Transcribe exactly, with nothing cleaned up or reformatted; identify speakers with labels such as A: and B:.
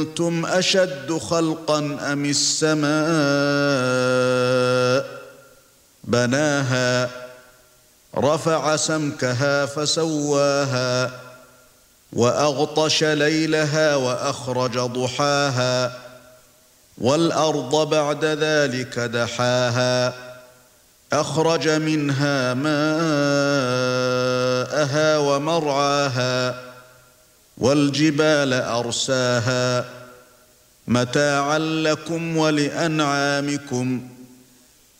A: أَأَنْتُمْ أَشَدُّ خَلْقًا أَمِ السَّمَاءُ بَنَاهَا رَفَعَ سَمْكَهَا فَسَوَّاهَا وَأَغْطَشَ لَيْلَهَا وَأَخْرَجَ ضُحَاهَا وَالْأَرْضَ بَعْدَ ذَلِكَ دَحَاهَا أَخْرَجَ مِنْهَا مَاءَهَا وَمَرْعَاهَا وَالْجِبَالَ أَرْسَاهَا مَتَاعًا لَكُمْ وَلِأَنْعَامِكُمْ